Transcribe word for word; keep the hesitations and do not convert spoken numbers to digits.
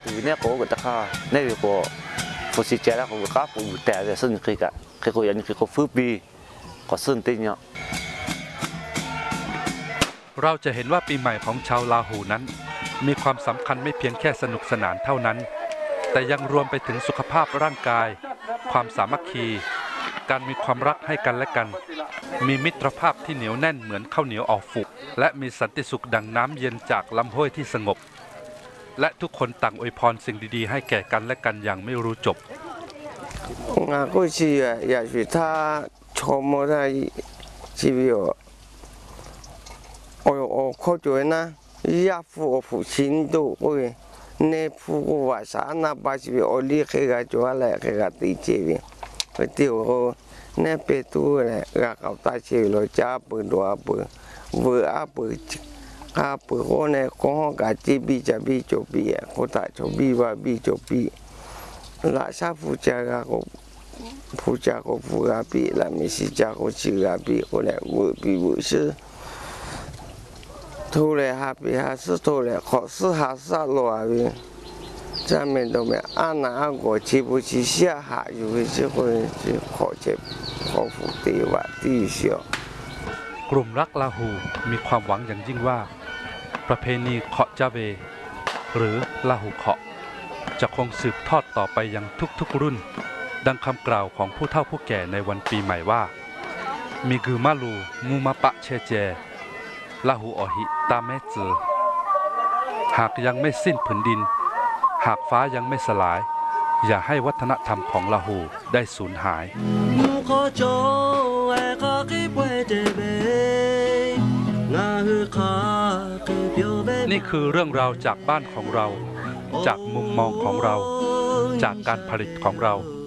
từ nét cổ của ta kha nét của phụ sĩ trẻ là của các phụ trẻ để sinh khi cả khi cô nhận khi cô phước bi có sinh tinh nhở เราจะเห็นว่าปีใหม่ของชาวลาหูนั้นมีความสำคัญไม่เพียงแค่สนุกสนานเท่านั้นแต่ยังรวมไปถึงสุขภาพร่างกายความสามัคคีการมีความรักให้กันและกันมีมิตรภาพที่เหนียวแน่นเหมือนข้าวเหนียวออกฝุกและมีสันติสุขดังน้ำเย็นจากลำห้วยที่สงบและทุกคนต่างอวยพรสิ่งดีๆให้แก่กันและกันอย่างไม่รู้จบ我过去也许他超模他是不是我我考虑呢也付我付钱都会那付我话啥那把是不我离开个做来开个地这边ไปเที่ยวเนี่ยไปตัวเลยก็เขาตาเชี่ยวเราจ้าเปิดตัวเปิดเวอร์เปิดข้าเปิดคนเนี่ยคนก็จีบีจะบีจบบีคนตาจบบีว่าบีจบบีราชาผู้จ้าก็ผู้จ้าก็ผู้ก็บีแล้วไม่ใช่จ้าก็ชื่อก็บีคนเนี่ยเวอร์บีเวอร์是ทุเรศฮาบีฮา是ทุเรศขอ是ฮา是罗阿บี咱们都没按哪个去不去下下有的就会去考这考复地话地小。 กลุ่มรักลาหูมีความหวังอย่างยิ่งว่าประเพณีเคาะจาเวหรือลาหูเคาะจะคงสืบทอดต่อไปยังทุกๆรุ่นดังคำกล่าวของผู้เฒ่าผู้แก่ในวันปีใหม่ว่ามีกือมาลูมูมาปะเชเจลาหูอหิตาเมจือหากยังไม่สิ้นผืนดินหากฟ้ายังไม่สลายอย่าให้วัฒนธรรมของลาหูได้สูญหายนี่คือเรื่องราวจากบ้านของเราจากมุมมองของเราจากการผลิตของเรา